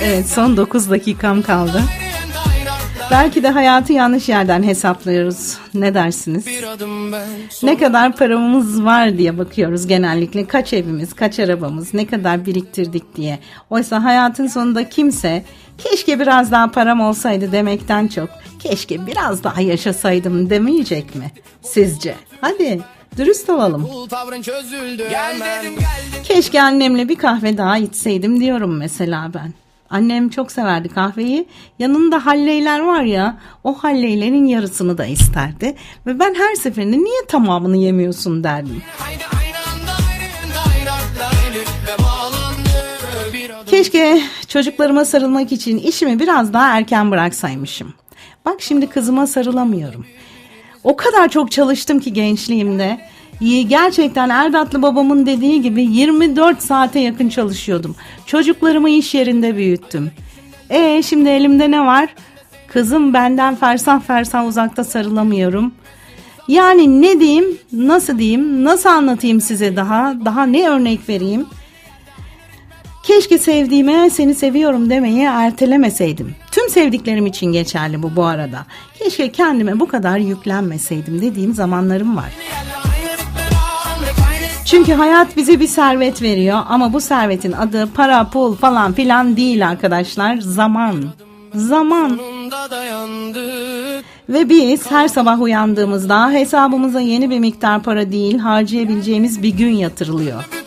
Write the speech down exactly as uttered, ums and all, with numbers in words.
Evet, son dokuz dakikam kaldı. Belki de hayatı yanlış yerden hesaplıyoruz. Ne dersiniz? Ne kadar paramız var diye bakıyoruz genellikle. Kaç evimiz, kaç arabamız, ne kadar biriktirdik diye. Oysa hayatın sonunda kimse keşke biraz daha param olsaydı demekten çok keşke biraz daha yaşasaydım demeyecek mi? Sizce? Hadi dürüst olalım. Keşke annemle bir kahve daha içseydim diyorum mesela ben. Annem çok severdi kahveyi. Yanında halleyler var ya, o halleylerin yarısını da isterdi. Ve ben her seferinde niye tamamını yemiyorsun derdim. Keşke çocuklarıma sarılmak için işimi biraz daha erken bıraksaymışım. Bak şimdi kızıma sarılamıyorum. O kadar çok çalıştım ki gençliğimde. Gerçekten Erdatlı babamın dediği gibi yirmi dört saate yakın çalışıyordum. Çocuklarımı iş yerinde büyüttüm. E şimdi elimde ne var? Kızım benden fersah fersah uzakta, sarılamıyorum. Yani ne diyeyim, nasıl diyeyim, nasıl anlatayım size daha, daha ne örnek vereyim? Keşke sevdiğime seni seviyorum demeyi ertelemeseydim. Tüm sevdiklerim için geçerli bu bu arada. Keşke kendime bu kadar yüklenmeseydim dediğim zamanlarım var. Çünkü hayat bize bir servet veriyor ama bu servetin adı para, pul falan filan değil arkadaşlar. Zaman. Zaman. Ve biz her sabah uyandığımızda hesabımıza yeni bir miktar para değil, harcayabileceğimiz bir gün yatırılıyor.